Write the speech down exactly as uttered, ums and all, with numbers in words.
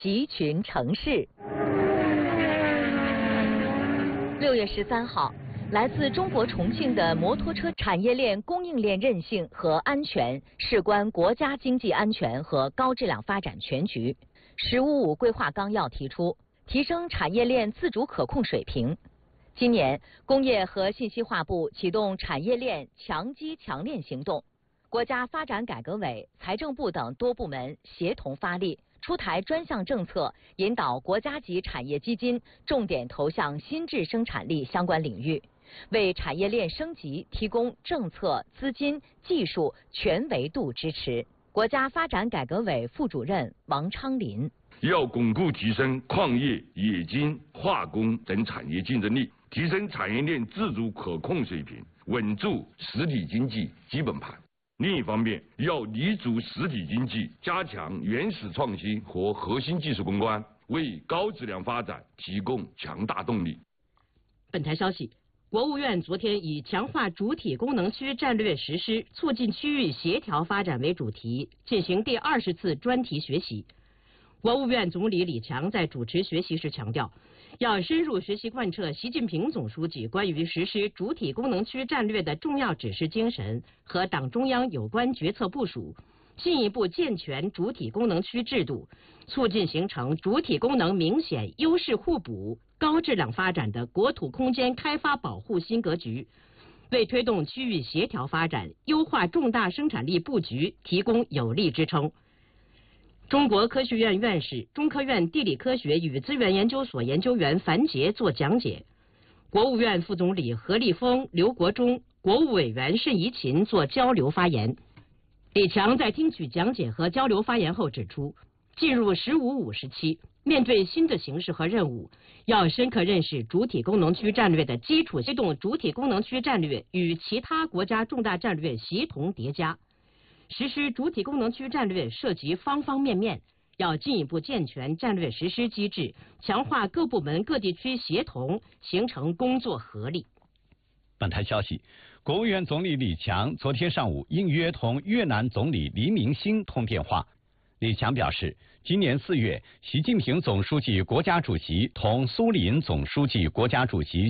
集群城市。六月十三号，来自中国重庆的摩托车产业链供应链韧性和安全事关国家经济安全和高质量发展全局。“十五五”规划纲要提出，提升产业链自主可控水平。今年，工业和信息化部启动产业链强基强链行动，国家发展改革委、财政部等多部门协同发力，出台专项政策，引导国家级产业基金重点投向新质生产力相关领域，为产业链升级提供政策、资金、技术全维度支持。国家发展改革委副主任王昌林： 要巩固提升矿业、冶金、化工等产业竞争力，提升产业链自主可控水平，稳住实体经济基本盘。另一方面，要立足实体经济，加强原始创新和核心技术攻关，为高质量发展提供强大动力。 本台消息，国务院昨天以强化主体功能区战略实施，促进区域协调发展为主题，进行第二十次专题学习。国务院总理李强在主持学习时强调，要深入学习贯彻习近平总书记关于实施主体功能区战略的重要指示精神和党中央有关决策部署，进一步健全主体功能区制度，促进形成主体功能明显优势互补、高质量发展的国土空间开发保护新格局，为推动区域协调发展、优化重大生产力布局提供有力支撑。中国科学院院士、中科院地理科学与资源研究所研究员樊杰作讲解，国务院副总理何立峰、刘国中、国务委员盛怡勤作交流发言。李强在听取讲解和交流发言后指出，进入“十五五”时期，面对新的形势和任务，要深刻认识主体功能区战略的基础，推动主体功能区战略与其他国家重大战略协同叠加。实施主体功能区战略涉及方方面面，要进一步健全战略实施机制，强化各部门各地区协同，形成工作合力。 本台消息，国务院总理李强昨天上午应约同越南总理黎明星通电话。李强表示，今年四月，习近平总书记、国家主席同苏林总书记、国家主席